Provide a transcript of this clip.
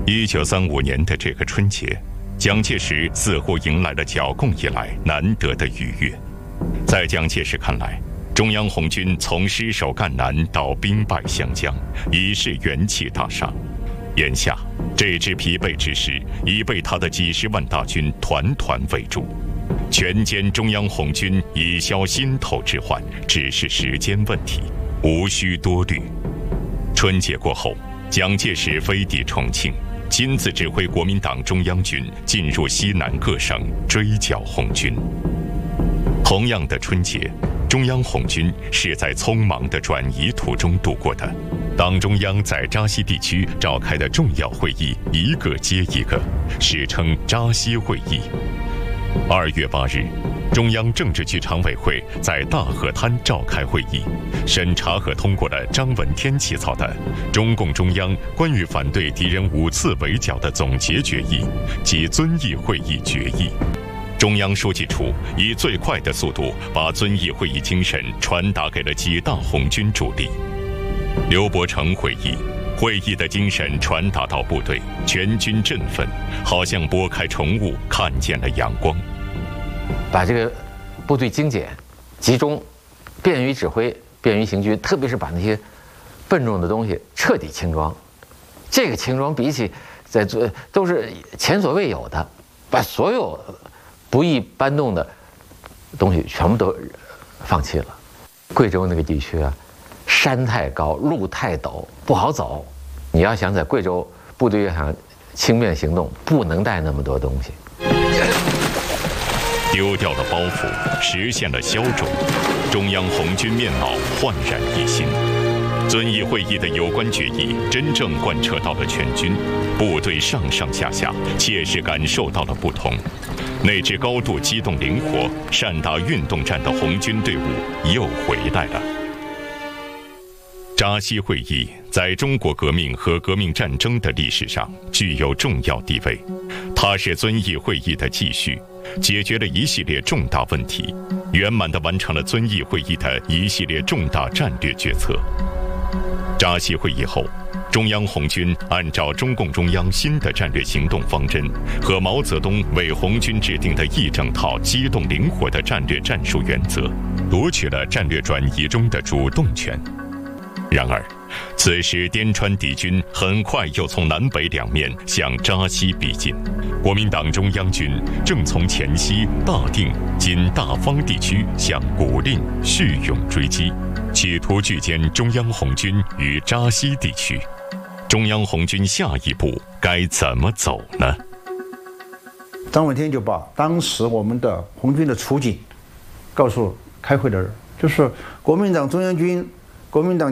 1935年的这个春节，蒋介石似乎迎来了剿共以来难得的愉悦。在蒋介石看来，中央红军从失守赣南到兵败湘江，已是元气大伤。眼下，这支疲惫之师已被他的几十万大军团团围住，全歼中央红军以消心头之患，只是时间问题，无需多虑。春节过后，蒋介石飞抵重庆，亲自指挥国民党中央军进入西南各省追剿红军。同样的春节，中央红军是在匆忙的转移途中度过的。党中央在扎西地区召开的重要会议一个接一个，史称扎西会议。2月8日，中央政治局常委会在大河滩召开会议，审查和通过了张闻天起草的中共中央关于反对敌人5次围剿的总结决议及遵义会议决议。中央书记处以最快的速度把遵义会议精神传达给了几大红军主力。刘伯承会议的精神传达到部队，全军振奋，好像拨开重雾看见了阳光。 把这个部队精简、集中，便于指挥、便于行军，特别是把那些笨重的东西彻底轻装。这个轻装比起都是前所未有的，把所有不易搬动的东西全部都放弃了。贵州那个地区啊，山太高，路太陡，不好走。你要想在贵州部队要想轻便行动，不能带那么多东西。 丢掉了包袱，实现了消肿，中央红军面貌焕然一新。遵义会议的有关决议真正贯彻到了全军，部队上上下下切实感受到了不同。那支高度机动灵活、善打运动战的红军队伍又回来了。扎西会议在中国革命和革命战争的历史上具有重要地位，它是遵义会议的继续，解决了一系列重大问题，圆满地完成了遵义会议的一系列重大战略决策。扎西会议后，中央红军按照中共中央新的战略行动方针和毛泽东为红军制定的一整套机动灵活的战略战术原则，夺取了战略转移中的主动权。然而，此时滇川敌军很快又从南北两面向扎西逼近，国民党中央军正从黔西、大定今大方地区向古蔺、叙永追击，企图聚歼中央红军于扎西地区。中央红军下一步该怎么走呢？ 张闻天就把当时我们的红军的处境告诉开会的人，就是国民党中央军、国民党